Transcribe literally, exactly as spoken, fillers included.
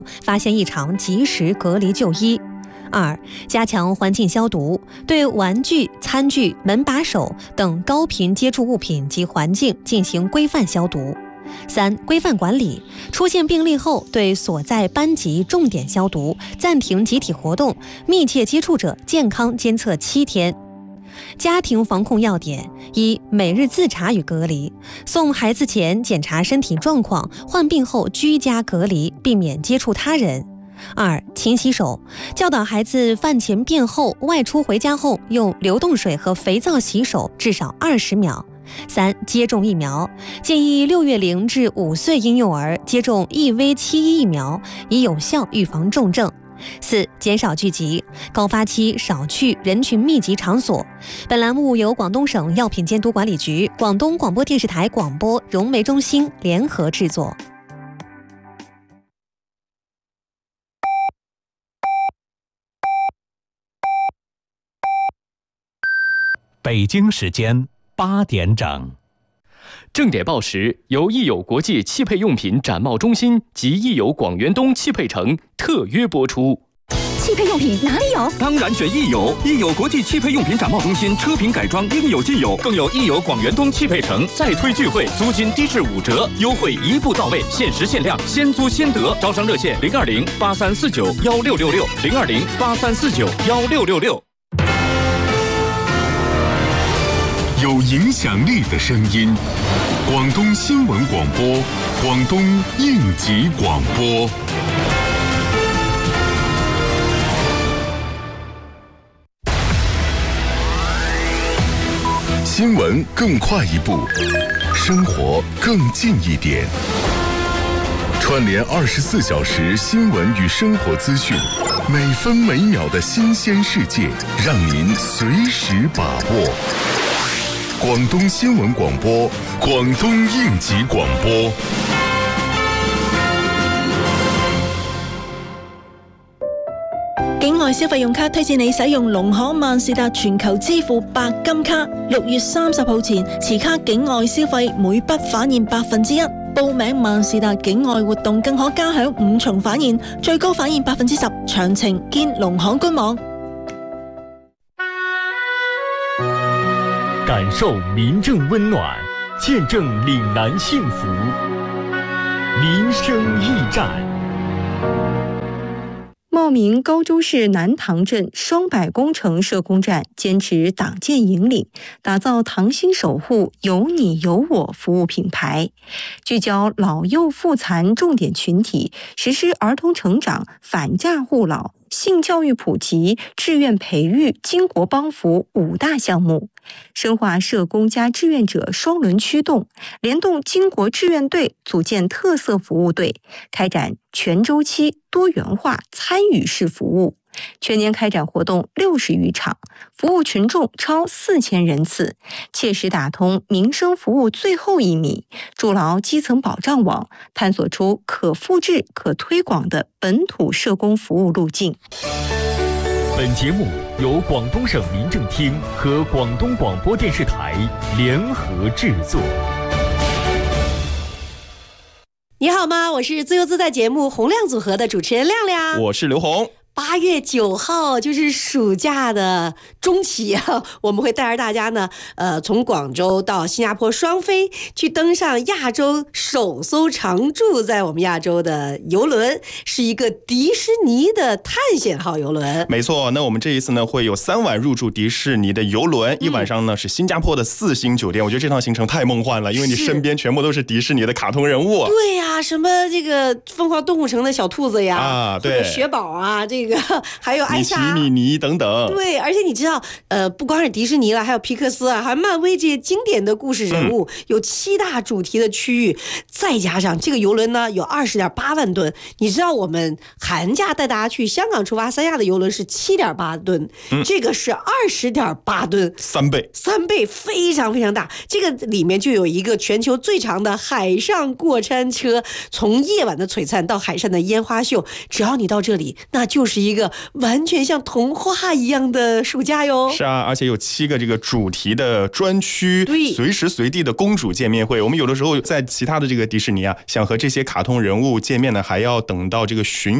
发现异常及时隔离就医。二、加强环境消毒，对玩具、餐具、门把手等高频接触物品及环境进行规范消毒。三、规范管理，出现病例后对所在班级重点消毒，暂停集体活动，密切接触者健康监测七天。家庭防控要点：一、每日自查与隔离，送孩子前检查身体状况，患病后居家隔离，避免接触他人。二、勤洗手，教导孩子饭前便后外出回家后用流动水和肥皂洗手至少二十秒。三、接种疫苗，建议六月龄至五岁婴幼儿接种E V 七一疫苗，以有效预防重症。四、减少聚集，高发期少去人群密集场所。本栏目由广东省药品监督管理局、广东广播电视台广播融媒中心联合制作。 北京时间八点整， 正点报时由益友国际汽配用品展贸中心及益友广元东汽配城特约播出。 汽配用品哪里有？ 当然选益友，益友国际汽配用品展贸中心，车品改装应有尽有，更有益友广元东汽配城再推聚会，租金低至五折，优惠一步到位，限时限量，先租先得。招商热线零二零八三四九幺六六六零二零八三四九幺六六六。 有影响力的声音，广东新闻广播，广东应急广播。新闻更快一步，生活更近一点。串联二十四小时新闻与生活资讯，每分每秒的新鲜世界，让您随时把握。广东新闻广播，廣東應急廣播。 境外消費用卡推薦你使用農行萬事達全球支付白金卡，六月三十號前持卡境外消費每筆返現百分之一。報名萬事達境外活動更可加享五重返現，最高返現百分之十。詳情見農行官網。 感受民政温暖，见证岭南幸福。民生驿站。 茂名高州市南塘镇双百工程社工站坚持党建引领，打造塘心守护有你有我服务品牌，聚焦老幼妇残重点群体，实施儿童成长、反诈护老、性教育普及、志愿培育、巾帼帮扶五大项目，深化社工加志愿者双轮驱动，联动巾帼志愿队组建特色服务队，开展全周期多元化参与式服务，全年开展活动六十余场，服务群众超四千人次，切实打通民生服务最后一米，筑牢基层保障网，探索出可复制、可推广的本土社工服务路径。 本节目由广东省民政厅和广东广播电视台联合制作。 你好吗？我是自由自在节目洪亮组合的主持人亮亮， 我是刘红。 八月九号就是暑假的中期啊，我们会带着大家呢，呃，从广州到新加坡双飞，去登上亚洲首艘常驻在我们亚洲的邮轮，是一个迪士尼的探险号邮轮。 没错，那我们这一次呢，会有三晚入住迪士尼的邮轮，嗯、一晚上呢是新加坡的四星酒店。我觉得这趟行程太梦幻了，因为你身边全部都是迪士尼的卡通人物。 对呀、啊，什么这个疯狂动物城的小兔子呀， 啊，对， 雪宝啊，这个。还有艾莎、 米奇、米妮等等。 对，而且你知道，呃，不光是迪士尼了，还有皮克斯啊，还有漫威这些经典的故事人物，嗯、有七大主题的区域，再加上这个邮轮呢，有二十点八万吨。你知道，我们寒假带大家去香港出发三亚的邮轮是七点八吨，嗯、这个是二十点八吨， 三倍， 三倍，非常非常大。这个里面就有一个全球最长的海上过山车，从夜晚的璀璨到海上的烟花秀，只要你到这里，那就是一个完全像童话一样的暑假大哟。 是啊，而且有七个这个主题的专区， 对， 随时随地的公主见面会。我们有的时候在其他的这个迪士尼啊，想和这些卡通人物见面呢，还要等到这个巡